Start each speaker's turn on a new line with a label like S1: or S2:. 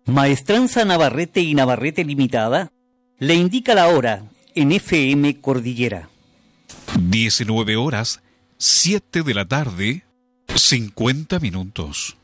S1: Maestranza Navarrete y Navarrete Limitada le indica la hora en FM Cordillera.
S2: 19 horas, 7 de la tarde, 50 minutos.